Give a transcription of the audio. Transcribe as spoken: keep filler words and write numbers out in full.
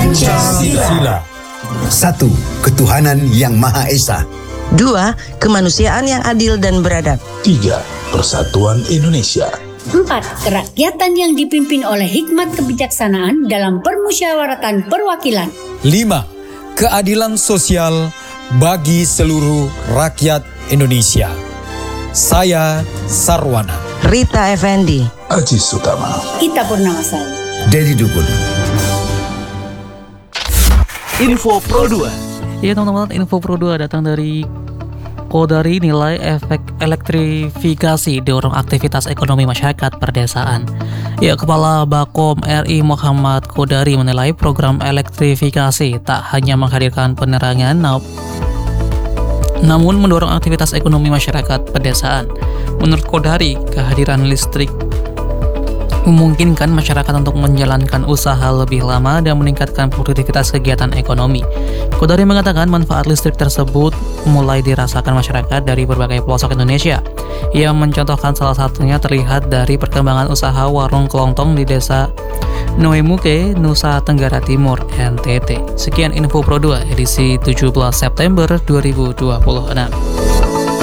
Pancasila. Satu, ketuhanan yang Maha Esa. Dua, kemanusiaan yang adil dan beradab. Tiga, persatuan Indonesia. Empat, kerakyatan yang dipimpin oleh hikmat kebijaksanaan dalam permusyawaratan perwakilan. Lima, keadilan sosial bagi seluruh rakyat Indonesia. Saya Sarwana. Rita Effendi. Aji Sutama. Ita Purnamasari. Dedi Dukun. Info Pro dua. Ya teman-teman, Info Pro dua datang dari Kodari. Nilai efek elektrifikasi dorong aktivitas ekonomi masyarakat perdesaan. Ya, Kepala Bakom R I Muhammad Kodari menilai program elektrifikasi tak hanya menghadirkan penerangan namun mendorong aktivitas ekonomi masyarakat pedesaan. Menurut Kodari, kehadiran listrik memungkinkan masyarakat untuk menjalankan usaha lebih lama dan meningkatkan produktivitas kegiatan ekonomi. Kodari mengatakan manfaat listrik tersebut mulai dirasakan masyarakat dari berbagai pelosok Indonesia. Ia mencontohkan salah satunya terlihat dari perkembangan usaha warung kelontong di desa Noemuke, Nusa Tenggara Timur, N T T. Sekian Info Pro dua edisi tujuh belas September dua ribu dua puluh enam.